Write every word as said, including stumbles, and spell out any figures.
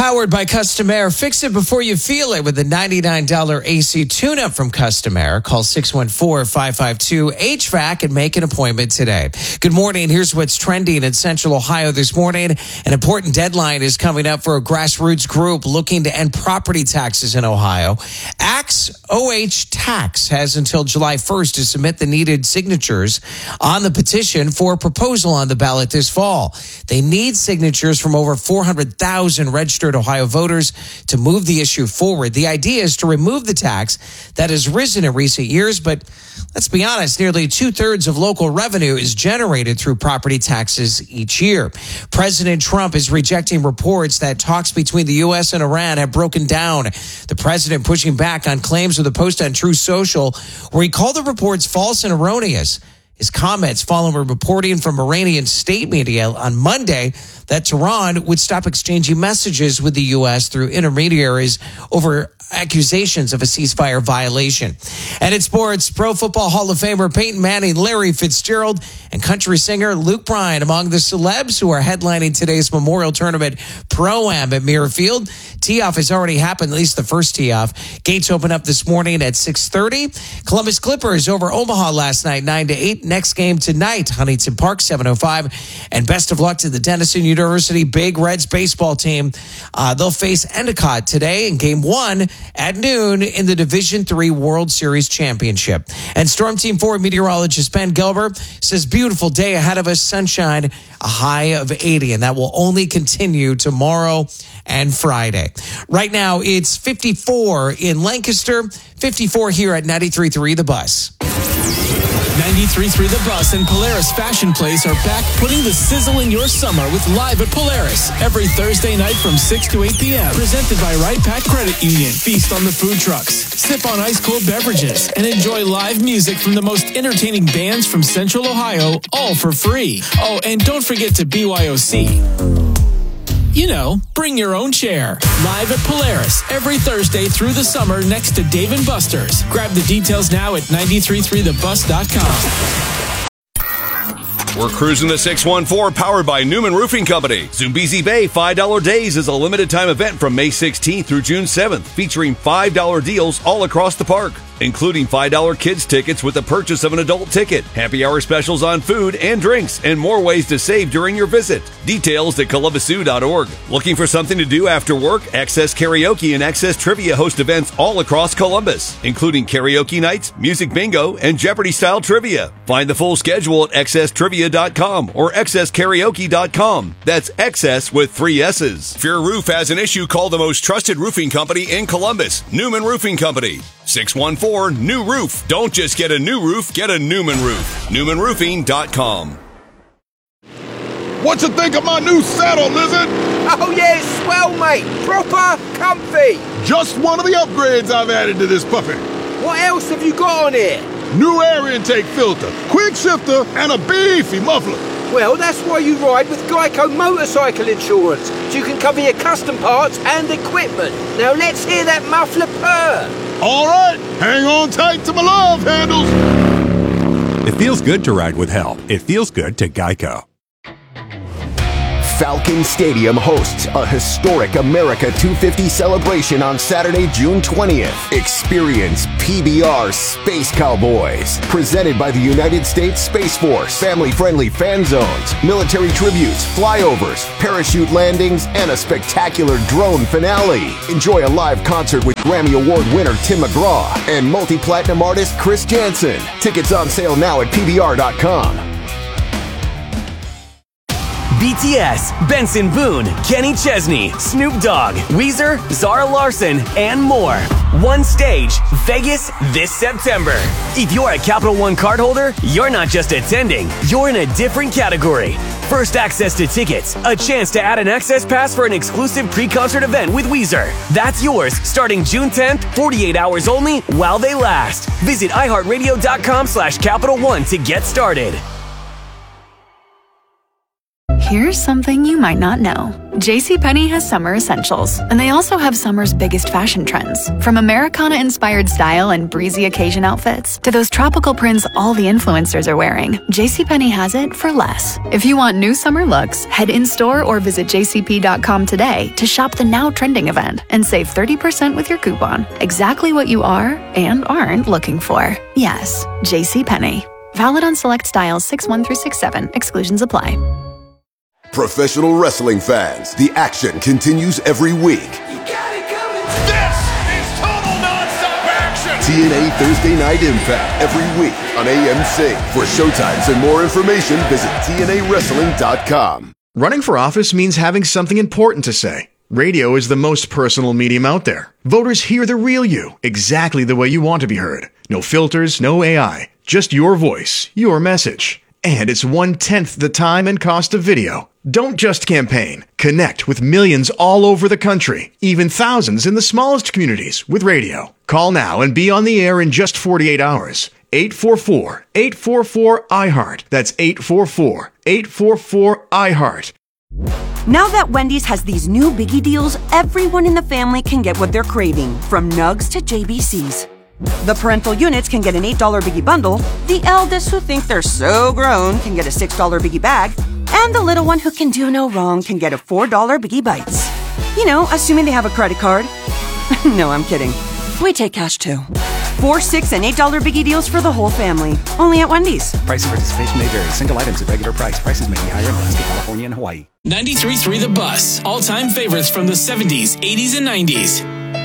Powered by Custom Air. Fix it before you feel it with a ninety-nine dollars A C tune-up from Custom Air. Call six one four, five five two, H V A C and make an appointment today. Good morning. Here's what's trending in Central Ohio this morning. An important deadline is coming up for a grassroots group looking to end property taxes in Ohio. Axe O H Tax has until July first to submit the needed signatures on the petition for a proposal on the ballot this fall. They need signatures from over four hundred thousand registered Ohio voters to move the issue forward. The idea is to remove the tax that has risen in recent years, but let's be honest, nearly two-thirds of local revenue is generated through property taxes each year. President Trump is rejecting reports that talks between the U S and Iran have broken down. The president pushing back on claims with a post on Truth Social where he called the reports false and erroneous. His comments following reporting from Iranian state media on Monday that Tehran would stop exchanging messages with the U S through intermediaries over accusations of a ceasefire violation. And in sports, Pro Football Hall of Famer Peyton Manning, Larry Fitzgerald, and country singer Luke Bryan among the celebs who are headlining today's Memorial Tournament Pro-Am at Mirror Field. Tee-off has already happened, at least the first tee-off. Gates open up this morning at six thirty. Columbus Clippers over Omaha last night, nine to eight. Next game tonight, Huntington Park, seven oh five. And best of luck to the Denison University Big Reds baseball team. Uh, they'll face Endicott today in game one at noon in the Division three World Series Championship. And Storm Team four meteorologist Ben Gelber says beautiful day ahead of us, sunshine, a high of eighty, and that will only continue tomorrow and Friday. Right now, it's fifty-four in Lancaster, fifty-four here at ninety-three point three The Bus. ninety-three point three The Bus and Polaris Fashion Place are back putting the sizzle in your summer with Live at Polaris every Thursday night from six to eight p.m. Presented by Right Pack Credit Union. Feast on the food trucks, sip on ice-cold beverages, and enjoy live music from the most entertaining bands from Central Ohio, all for free. Oh, and don't forget to B Y O C. You know, bring your own chair. Live at Polaris every Thursday through the summer next to Dave and Buster's. Grab the details now at ninety-three point three the bus dot com. We're cruising the six one four, powered by Newman Roofing Company. Zumbizi Bay five dollar Days is a limited-time event from May sixteenth through June seventh, featuring five dollar deals all across the park, including five dollar kids tickets with the purchase of an adult ticket, happy hour specials on food and drinks, and more ways to save during your visit. Details at columbus zoo dot org. Looking for something to do after work? Access Karaoke and Access Trivia host events all across Columbus, including karaoke nights, music bingo, and Jeopardy-style trivia. Find the full schedule at access trivia dot com or access karaoke dot com. That's Excess with three S's. If your roof has an issue, call the most trusted roofing company in Columbus, Newman Roofing Company. six one four, new roof. Don't just get a new roof, get a Newman roof. newman roofing dot com. What you think of my new saddle, Lizard? Oh yeah, it's swell, mate. Proper comfy. Just one of the upgrades I've added to this puppy. What else have you got on here? New air intake filter, quick shifter, and a beefy muffler. Well, that's why you ride with Geico Motorcycle Insurance, so you can cover your custom parts and equipment. Now let's hear that muffler purr. All right, hang on tight to my love handles. It feels good to ride with help. It feels good to Geico. Falcon Stadium hosts a historic America two fifty celebration on Saturday, June twentieth. Experience P B R Space Cowboys, presented by the United States Space Force. Family-friendly fan zones, military tributes, flyovers, parachute landings, and a spectacular drone finale. Enjoy a live concert with Grammy Award winner Tim McGraw and multi-platinum artist Chris Jansen. Tickets on sale now at P B R dot com. B T S, Benson Boone, Kenny Chesney, Snoop Dogg, Weezer, Zara Larson, and more. One stage, Vegas, this September. If you're a Capital One cardholder, you're not just attending, you're in a different category. First access to tickets, a chance to add an access pass for an exclusive pre-concert event with Weezer. That's yours starting June tenth, forty-eight hours only while they last. Visit i heart radio dot com slash Capital One to get started. Here's something you might not know. JCPenney has summer essentials, and they also have summer's biggest fashion trends. From Americana-inspired style and breezy occasion outfits to those tropical prints all the influencers are wearing, JCPenney has it for less. If you want new summer looks, head in-store or visit j c p dot com today to shop the now trending event and save thirty percent with your coupon. Exactly what you are and aren't looking for. Yes, JCPenney. Valid on select styles six one through six seven. Exclusions apply. Professional wrestling fans, the action continues every week. You got it coming. This is total nonstop action. T N A Thursday Night Impact every week on A M C. For showtimes and more information, visit T N A wrestling dot com. Running for office means having something important to say. Radio is the most personal medium out there. Voters hear the real you, exactly the way you want to be heard. No filters, no A I, just your voice, your message. And it's one-tenth the time and cost of video. Don't just campaign. Connect with millions all over the country, even thousands in the smallest communities with radio. Call now and be on the air in just forty-eight hours. eight four four, eight four four, I heart. That's eight four four, eight four four, I heart. Now that Wendy's has these new biggie deals, everyone in the family can get what they're craving, from nugs to J B Cs. The parental units can get an eight dollar biggie bundle, the eldest who think they're so grown can get a six dollar biggie bag, and the little one who can do no wrong can get a four dollar biggie bites. You know, assuming they have a credit card. No, I'm kidding. We take cash too. Four, six, and eight dollar biggie deals for the whole family. Only at Wendy's. Price and participation may vary. Single items at regular price. Prices may be higher in Alaska, California, and Hawaii. ninety-three point three The Bus. All-time favorites from the seventies, eighties, and nineties.